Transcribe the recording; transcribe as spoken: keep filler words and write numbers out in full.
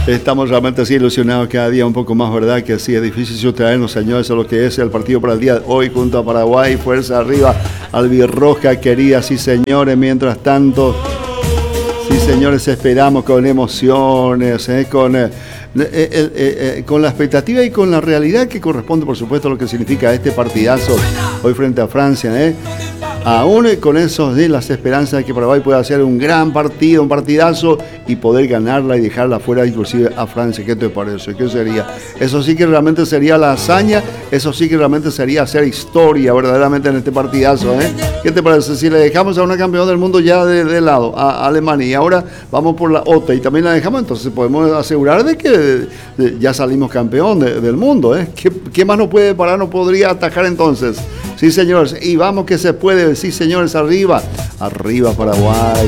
Estamos realmente así ilusionados cada día un poco más, ¿verdad? Que sí, es difícil sustraernos, señores, a lo que es el partido para el día de hoy junto a Paraguay. Fuerza arriba, albirroja querida, sí, señores. Mientras tanto, sí, señores, esperamos con emociones, ¿eh? con, eh, eh, eh, eh, con la expectativa y con la realidad que corresponde, por supuesto, a lo que significa este partidazo hoy frente a Francia, ¿eh? Aún con eso de las esperanzas de que Paraguay pueda hacer un gran partido, un partidazo y poder ganarla y dejarla fuera inclusive a Francia. ¿Qué te parece? ¿Qué sería? Eso sí que realmente sería la hazaña, eso sí que realmente sería hacer historia verdaderamente en este partidazo, ¿eh? ¿Qué te parece? Si le dejamos a una campeona del mundo ya de, de lado, a Alemania, y ahora vamos por la otra y también la dejamos, entonces podemos asegurar de que de, de, ya salimos campeón de, del mundo, ¿eh? ¿Qué, ¿Qué más nos puede parar, nos podría atajar entonces? Sí, señores, y vamos que se puede, sí, señores, arriba, arriba Paraguay.